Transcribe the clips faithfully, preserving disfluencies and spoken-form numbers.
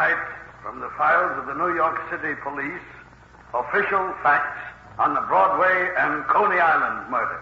Tonight, from the files of the New York City Police, official facts on the Broadway and Coney Island murder.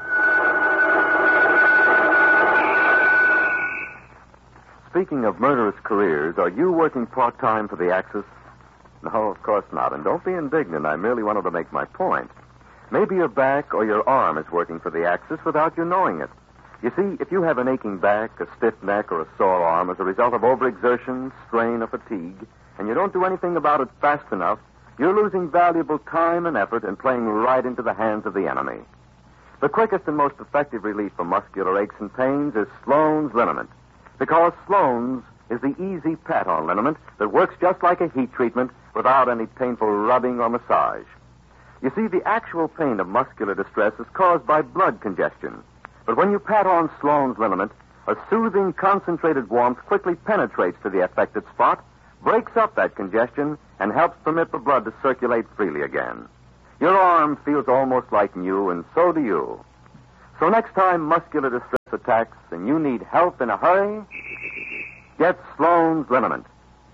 Speaking of murderous careers, are you working part-time for the Axis? No, of course not. And don't be indignant. I merely wanted to make my point. Maybe your back or your arm is working for the Axis without you knowing it. You see, if you have an aching back, a stiff neck, or a sore arm as a result of overexertion, strain, or fatigue, and you don't do anything about it fast enough, you're losing valuable time and effort and playing right into the hands of the enemy. The quickest and most effective relief for muscular aches and pains is Sloan's Liniment, because Sloan's is the easy pat-on liniment that works just like a heat treatment without any painful rubbing or massage. You see, the actual pain of muscular distress is caused by blood congestion. But when you pat on Sloan's Liniment, a soothing, concentrated warmth quickly penetrates to the affected spot, breaks up that congestion, and helps permit the blood to circulate freely again. Your arm feels almost like new, and so do you. So next time muscular distress attacks and you need help in a hurry, get Sloan's Liniment.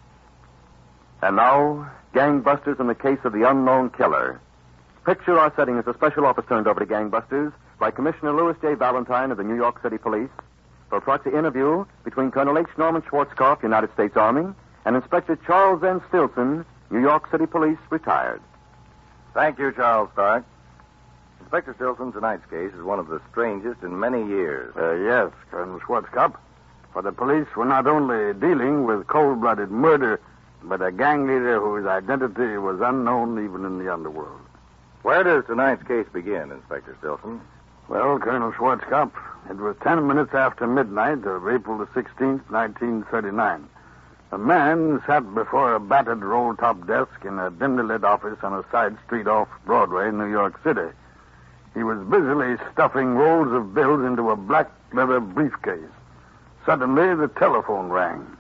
And now, gangbusters in the case of the unknown killer. Picture our setting as a special office turned over to gangbusters by Commissioner Louis J. Valentine of the New York City Police for a proxy interview between Colonel H. Norman Schwarzkopf, United States Army, and Inspector Charles N. Stilson, New York City Police, retired. Thank you, Charles Stark. Inspector Stilson, tonight's case is one of the strangest in many years. Uh, yes, Colonel Schwarzkopf. For the police were not only dealing with cold-blooded murder, but a gang leader whose identity was unknown even in the underworld. Where does tonight's case begin, Inspector Stilson? Well, Colonel Schwarzkopf, it was ten minutes after midnight of April the sixteenth, nineteen thirty-nine. A man sat before a battered roll-top desk in a dimly lit office on a side street off Broadway, New York City. He was busily stuffing rolls of bills into a black leather briefcase. Suddenly, the telephone rang.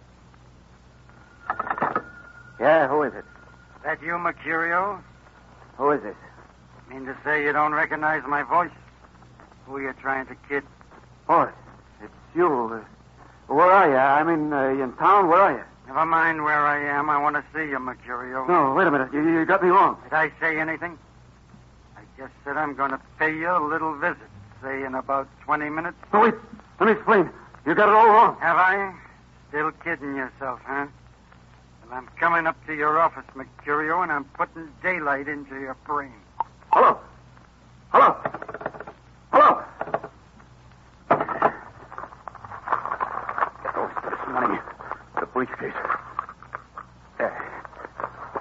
Yeah, who is it? That you, Mercurio? Who is this? Mean to say you don't recognize my voice? Who are you trying to kid? Oh, it's you. Uh, where are you? I mean, uh, in town? Where are you? Never mind where I am. I want to see you, Mercurio. No, wait a minute. You, you got me wrong. Did I say anything? I just said I'm going to pay you a little visit. Say in about twenty minutes. No, wait. Let me explain. You got it all wrong. Have I? Still kidding yourself, huh? Well, I'm coming up to your office, Mercurio, and I'm putting daylight into your brain. Hello. Hello. Hello. Oh, this money. The briefcase.